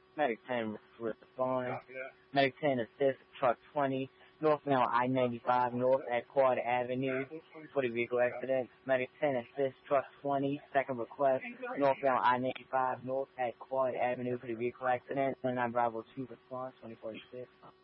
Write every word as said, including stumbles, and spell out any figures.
Medic ten respond. Medic ten assist truck twenty, northbound I ninety-five north at Quad Avenue for the vehicle accident. Medic ten assist truck twenty, second request, northbound I ninety-five north at Quad Avenue for the vehicle accident. twenty-nine Bravo two response, twenty forty-six.